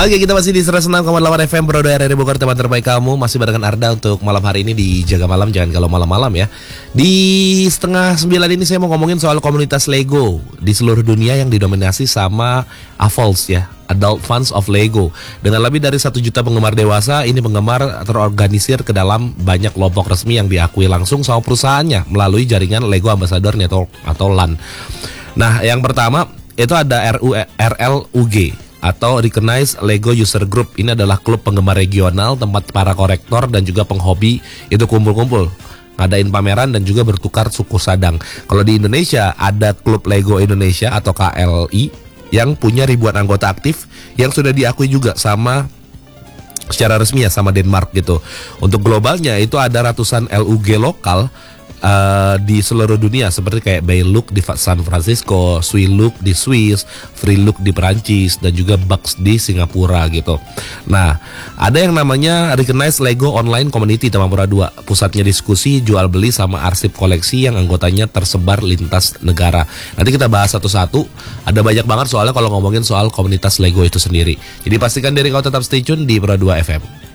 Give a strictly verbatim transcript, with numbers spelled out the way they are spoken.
Oke, kita masih di seratus enam koma delapan F M Pro dua R R I Bogor, teman terbaik kamu. Masih barengan Arda untuk malam hari ini di Jaga Malam. Jangan kalau malam-malam ya. Di setengah sembilan ini saya mau ngomongin soal komunitas Lego di seluruh dunia yang didominasi sama A F O L S ya, Adult Fans of Lego. Dengan lebih dari satu juta penggemar dewasa, ini penggemar terorganisir ke dalam banyak kelompok resmi yang diakui langsung sama perusahaannya melalui jaringan Lego Ambassador Network atau LAN. Nah, yang pertama itu ada R L U G atau Recognized Lego User Group. Ini adalah klub penggemar regional, tempat para kolektor dan juga penghobi itu kumpul-kumpul, ngadain pameran dan juga bertukar suku sadang. Kalau di Indonesia ada klub Lego Indonesia atau K L I yang punya ribuan anggota aktif yang sudah diakui juga sama secara resmi ya sama Denmark gitu. Untuk globalnya itu ada ratusan L U G lokal Uh, di seluruh dunia, seperti kayak Baylook di San Francisco, Swilook di Swiss, Freelook di Perancis, dan juga Bugs di Singapura gitu. Nah, ada yang namanya Recognized Lego Online Community Tamapura dua, pusatnya diskusi, jual beli sama arsip koleksi yang anggotanya tersebar lintas negara. Nanti kita bahas satu-satu, ada banyak banget soalnya kalau ngomongin soal komunitas Lego itu sendiri. Jadi pastikan diri kau tetap stay tune di Pro dua F M.